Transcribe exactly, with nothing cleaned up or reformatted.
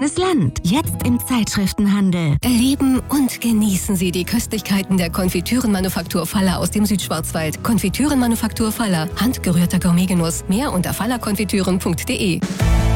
schönes Land. Jetzt im Zeitschriftenhandel. Erleben und genießen Sie die Köstlichkeiten der Konfitürenmanufaktur Faller aus dem Südschwarzwald. Konfitürenmanufaktur Faller. Handgerührter Gourmetgenuss. Mehr unter fallerkonfitüren punkt de.